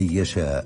يشاء.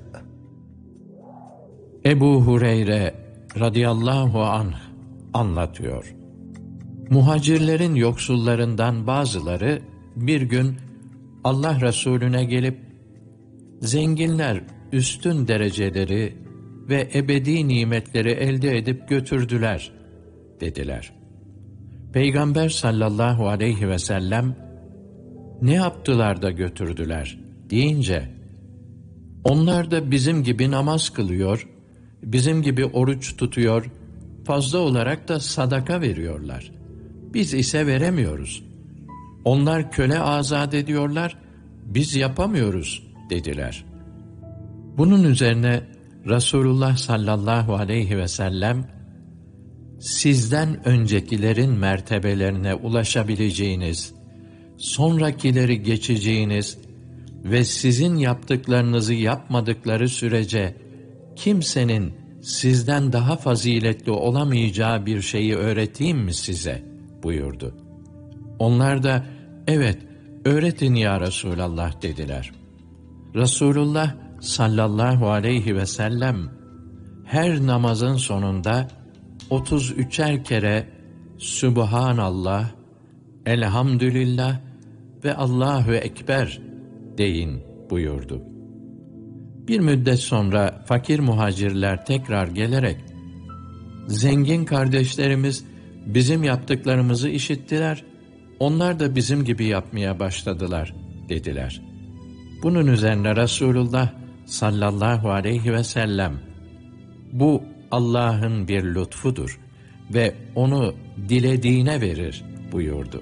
Ebu Hureyre radıyallahu anh anlatıyor. Muhacirlerin yoksullarından bazıları bir gün Allah Resulüne gelip, zenginler üstün dereceleri ve ebedi nimetleri elde edip götürdüler dediler. Peygamber sallallahu aleyhi ve sellem, ne yaptılar da götürdüler deyince, onlar da bizim gibi namaz kılıyor, bizim gibi oruç tutuyor, fazla olarak da sadaka veriyorlar. Biz ise veremiyoruz. Onlar köle azat ediyorlar, biz yapamıyoruz dediler. Bunun üzerine Resulullah sallallahu aleyhi ve sellem, sizden öncekilerin mertebelerine ulaşabileceğiniz, sonrakileri geçeceğiniz ve sizin yaptıklarınızı yapmadıkları sürece kimsenin sizden daha faziletli olamayacağı bir şeyi öğreteyim mi size buyurdu. Onlar da evet öğretin ya Resulallah dediler. Resulullah sallallahu aleyhi ve sellem her namazın sonunda 33'er kere Sübhanallah, Elhamdülillah ve Allahu Ekber deyin buyurdu. Bir müddet sonra fakir muhacirler tekrar gelerek, zengin kardeşlerimiz bizim yaptıklarımızı işittiler, onlar da bizim gibi yapmaya başladılar dediler. Bunun üzerine Resulullah sallallahu aleyhi ve sellem, bu Allah'ın bir lütfudur ve onu dilediğine verir buyurdu.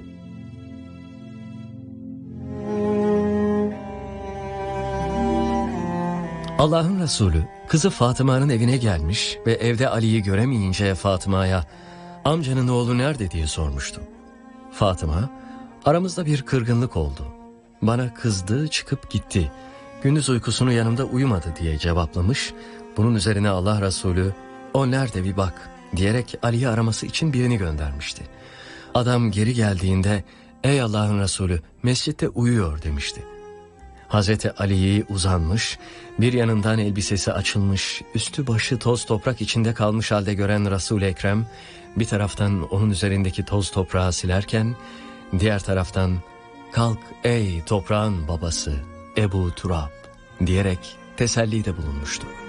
Allah'ın Resulü kızı Fatıma'nın evine gelmiş ve evde Ali'yi göremeyince Fatıma'ya amcanın oğlu nerede diye sormuştu. Fatıma, aramızda bir kırgınlık oldu. Bana kızdı, çıkıp gitti. Gündüz uykusunu yanımda uyumadı diye cevaplamış. Bunun üzerine Allah Resulü, o nerede bir bak diyerek Ali'yi araması için birini göndermişti. Adam geri geldiğinde, ey Allah'ın Resulü mescitte uyuyor demişti. Hazreti Ali'yi uzanmış, bir yanından elbisesi açılmış, üstü başı toz toprak içinde kalmış halde gören Resul-i Ekrem, bir taraftan onun üzerindeki toz toprağı silerken, diğer taraftan, kalk ey toprağın babası Ebu Turab diyerek tesellide bulunmuştu.